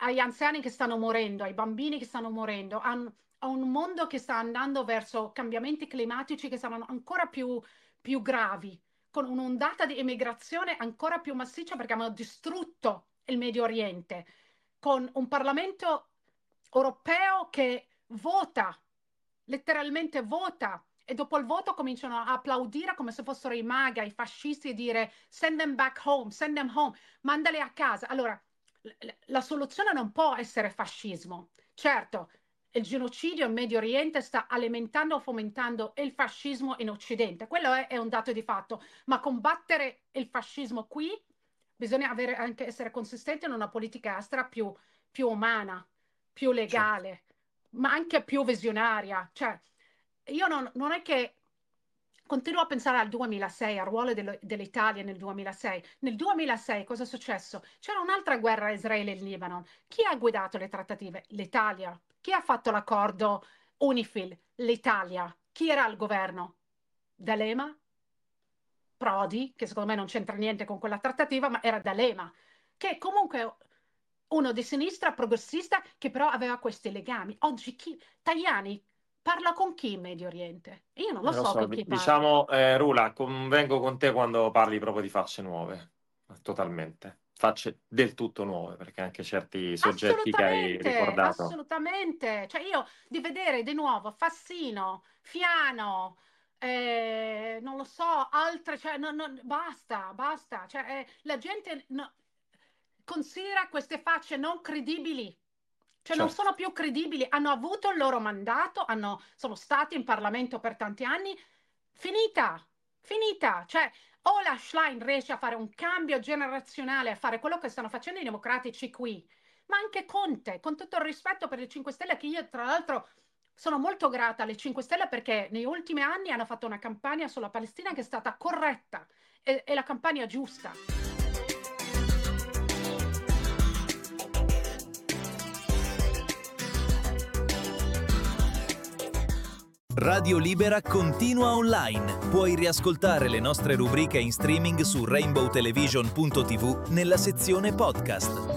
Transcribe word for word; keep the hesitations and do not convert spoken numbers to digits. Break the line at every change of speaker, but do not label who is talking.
agli anziani che stanno morendo, ai bambini che stanno morendo, a, un a un mondo che sta andando verso cambiamenti climatici che saranno ancora più, più gravi, con un'ondata di emigrazione ancora più massiccia perché hanno distrutto il Medio Oriente, con un Parlamento europeo che vota, letteralmente vota, e dopo il voto cominciano a applaudire come se fossero i MAGA, i fascisti, e dire send them back home, send them home, mandali a casa. Allora, la soluzione non può essere fascismo. Certo, il genocidio in Medio Oriente sta alimentando o fomentando il fascismo in Occidente, quello è, è un dato di fatto, ma combattere il fascismo qui bisogna avere, anche essere consistenti in una politica estera più, più umana, più
Certo.
legale, ma anche più visionaria. Cioè, io non, non è che continuo a pensare al duemilasei, al ruolo dello- dell'Italia nel duemilasei. Nel duemilasei cosa è successo? C'era un'altra guerra a Israele e Libano. Chi ha guidato le trattative? L'Italia. Chi ha fatto l'accordo UNIFIL? L'Italia. Chi era al governo? D'Alema? Prodi, che secondo me non c'entra niente con quella trattativa, ma era D'Alema, che comunque uno di sinistra, progressista, che però aveva questi legami. Oggi chi? Tajani parla con chi in Medio Oriente? Io non lo
Non lo
so
so,
con
di-
chi parla.
diciamo, eh, Rula, convengo con te quando parli proprio di facce nuove, totalmente. Facce del tutto nuove, perché anche certi soggetti che hai
Assolutamente,
ricordato.
assolutamente. Cioè io di vedere di nuovo Fassino, Fiano, eh, non lo so, altre, cioè, no- no, basta, basta. Cioè, eh, la gente no- considera queste facce non credibili. Cioè non
Certo.
sono più credibili, hanno avuto il loro mandato, hanno- sono stati in Parlamento per tanti anni, finita, finita. Cioè, o la Schlein riesce a fare un cambio generazionale, a fare quello che stanno facendo i democratici qui, ma anche Conte, con tutto il rispetto per il cinque Stelle, che io tra l'altro sono molto grata alle cinque Stelle perché negli ultimi anni hanno fatto una campagna sulla Palestina che è stata corretta e, e la campagna giusta.
Radio Libera continua online. Puoi riascoltare le nostre rubriche in streaming su rainbow television punto t v nella sezione podcast.